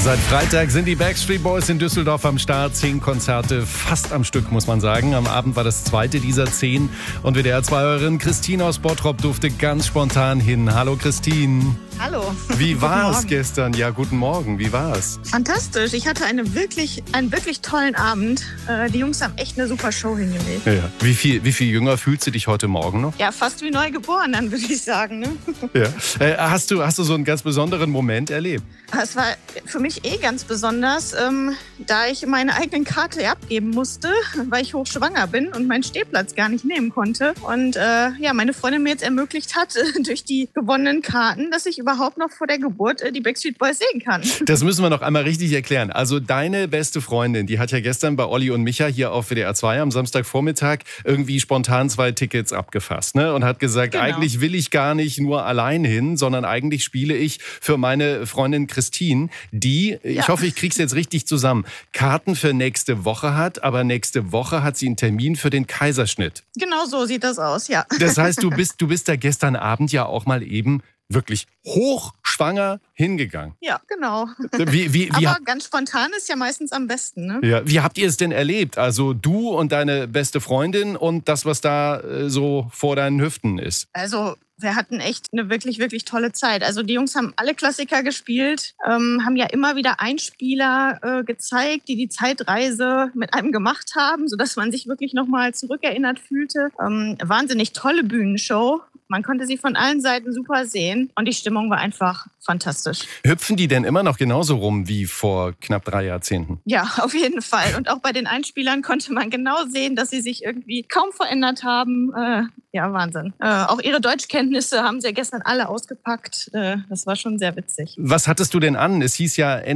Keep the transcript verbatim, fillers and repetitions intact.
Seit Freitag sind die Backstreet Boys in Düsseldorf am Start. Zehn Konzerte, fast am Stück, muss man sagen. Am Abend war das zweite dieser zehn. Und W D R zwei-Hörerin Christine aus Bottrop durfte ganz spontan hin. Hallo Christine. Hallo. Wie war es gestern? Ja, guten Morgen. Wie war es? Fantastisch. Ich hatte eine wirklich, einen wirklich tollen Abend. Äh, die Jungs haben echt eine super Show hingelegt. Ja. Wie viel, wie viel jünger fühlst du dich heute Morgen noch? Ja, fast wie neu geboren, dann würde ich sagen. Ne? Ja. Äh, hast du, hast du so einen ganz besonderen Moment erlebt? Es war für mich eh ganz besonders, ähm, da ich meine eigenen Karte abgeben musste, weil ich hochschwanger bin und meinen Stehplatz gar nicht nehmen konnte. Und äh, ja, meine Freundin mir jetzt ermöglicht hat, äh, durch die gewonnenen Karten, dass ich überhaupt noch vor der Geburt äh, die Backstreet Boys sehen kann. Das müssen wir noch einmal richtig erklären. Also deine beste Freundin, die hat ja gestern bei Olli und Micha hier auf W D R zwei am Samstagvormittag irgendwie spontan zwei Tickets abgefasst, ne? Und hat gesagt, Genau. Eigentlich will ich gar nicht nur allein hin, sondern eigentlich spiele ich für meine Freundin Christine, die, ich Ja. hoffe, ich krieg's jetzt richtig zusammen, Karten für nächste Woche hat, aber nächste Woche hat sie einen Termin für den Kaiserschnitt. Genau so sieht das aus, ja. Das heißt, du bist, du bist da gestern Abend ja auch mal eben wirklich hochschwanger hingegangen. Ja, genau. Wie, wie, wie, Aber ganz spontan ist ja meistens am besten, ne? ja, wie habt ihr es denn erlebt? Also du und deine beste Freundin und das, was da äh, so vor deinen Hüften ist. Also wir hatten echt eine wirklich, wirklich tolle Zeit. Also die Jungs haben alle Klassiker gespielt, ähm, haben ja immer wieder Einspieler äh, gezeigt, die die Zeitreise mit einem gemacht haben, sodass man sich wirklich nochmal zurückerinnert fühlte. Ähm, wahnsinnig tolle Bühnenshow. Man konnte sie von allen Seiten super sehen und die Stimmung war einfach fantastisch. Hüpfen die denn immer noch genauso rum wie vor knapp drei Jahrzehnten? Ja, auf jeden Fall. Und auch bei den Einspielern konnte man genau sehen, dass sie sich irgendwie kaum verändert haben. Äh, ja, Wahnsinn. Äh, auch ihre Deutschkenntnisse haben sie ja gestern alle ausgepackt. Äh, das war schon sehr witzig. Was hattest du denn an? Es hieß ja